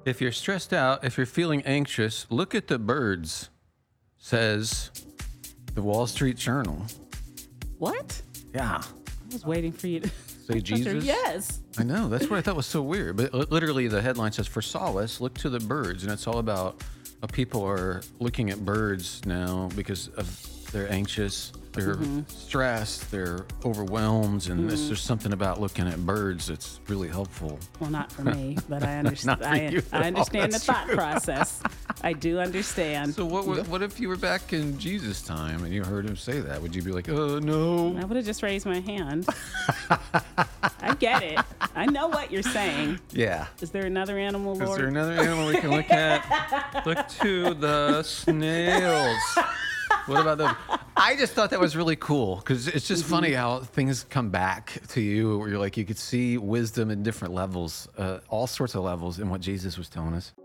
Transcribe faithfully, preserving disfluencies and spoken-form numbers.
If you're stressed out, if you're feeling anxious, look at the birds, says the Wall Street Journal. What? Yeah. I was waiting for you to Say Jesus? Yes. I know. That's what I thought was so weird. But li- literally, the headline says, "For solace, look to the birds." And it's all about how people are looking at birds now because of they're anxious, they're stressed, they're overwhelmed. And there's just something about looking at birds that's really helpful. Well, not for me, but I understand. Not for I, you at I all, understand the that's thought true. process. I do understand. So, what, what, what if you were back in Jesus' time and you heard him say that? Would you be like, oh, no? I would have just raised my hand. I get it. I know what you're saying. Yeah. Is there another animal, Is Lord? there another animal we can look at? Look to the snails. What about those? I just thought that was really cool because it's just funny how things come back to you where you're like, you could see wisdom in different levels, uh, all sorts of levels in what Jesus was telling us.